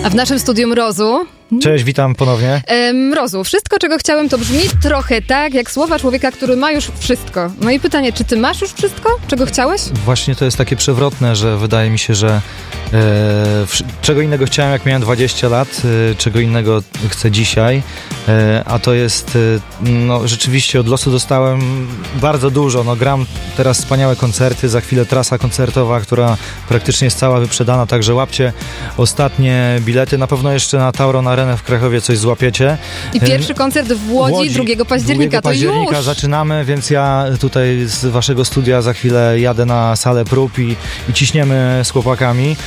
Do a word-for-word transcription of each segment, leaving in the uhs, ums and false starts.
A w naszym studiu Mrozu... Cześć, witam ponownie. E, Mrozu, wszystko, czego chciałem, to brzmi trochę tak, jak słowa człowieka, który ma już wszystko. No i pytanie, czy ty masz już wszystko, czego chciałeś? Właśnie to jest takie przewrotne, że wydaje mi się, że e, w, czego innego chciałem, jak miałem dwadzieścia lat, e, czego innego chcę dzisiaj, e, a to jest, e, no rzeczywiście od losu dostałem bardzo dużo. No gram teraz wspaniałe koncerty, za chwilę trasa koncertowa, która praktycznie jest cała wyprzedana, także łapcie ostatnie bilety. Na pewno jeszcze na Tauron Arenę w Krakowie coś złapiecie. I pierwszy koncert w Łodzi, Łodzi drugiego października, drugiego października to już! zaczynamy, więc ja tutaj z waszego studia za chwilę jadę na salę prób i, i ciśniemy z chłopakami,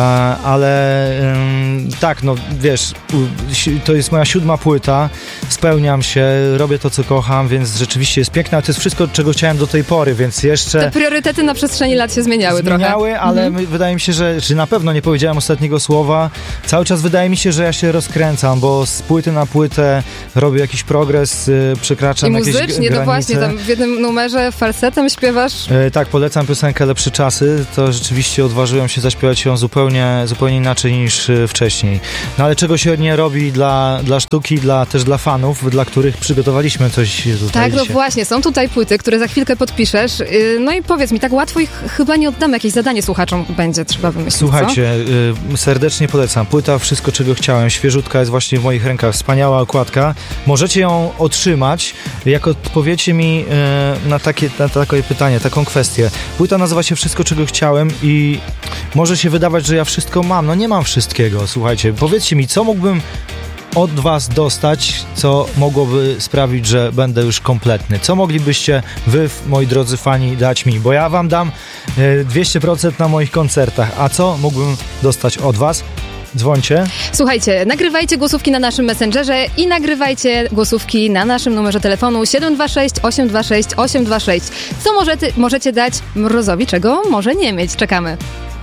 ale tak, no wiesz, to jest moja siódma płyta, spełniam się, robię to, co kocham, więc rzeczywiście jest piękne, ale to jest wszystko, czego chciałem do tej pory, więc jeszcze... Te priorytety na przestrzeni lat się zmieniały, zmieniały trochę. ale mhm. wydaje mi się, że, że na pewno nie powiedziałem ostatniego słowa. Cały czas wydaje mi się, że ja się rozkręcam, bo z płyty na płytę robię jakiś progres, yy, przekraczam I jakieś muzycznie, granice. to właśnie, tam w jednym numerze falsetem śpiewasz. Yy, tak, polecam piosenkę Lepsze Czasy, to rzeczywiście odważyłem się zaśpiewać ją zupełnie, zupełnie inaczej niż yy, wcześniej. No ale czego się nie robi dla, dla sztuki, dla, też dla fanów, dla których przygotowaliśmy coś tutaj Tak, dzisiaj. no właśnie, są tutaj płyty, które za chwilkę podpiszesz. Yy, no i powiedz mi, tak łatwo ich chyba nie oddamy, jakieś zadanie słuchaczom będzie trzeba wymyślić. Słuchajcie, yy, serdecznie polecam. Płyta Wszystko, czego chciałem, świeżutka, jest właśnie w moich rękach, wspaniała okładka. Możecie ją otrzymać, jak odpowiecie mi yy, na, takie, na takie pytanie, taką kwestię. Płyta nazywa się Wszystko, czego chciałem i może się wydawać, że ja wszystko mam. No nie mam wszystkiego, słuchajcie. Powiedzcie mi, co mógłbym od was dostać, co mogłoby sprawić, że będę już kompletny. Co moglibyście wy, moi drodzy fani, dać mi? Bo ja wam dam yy, dwieście procent na moich koncertach. A co mógłbym dostać od was? Dzwońcie. Słuchajcie, nagrywajcie głosówki na naszym Messengerze i nagrywajcie głosówki na naszym numerze telefonu siedem dwa sześć osiem dwa sześć osiem dwa sześć. Co możecie, możecie dać Mrozowi, czego może nie mieć? Czekamy.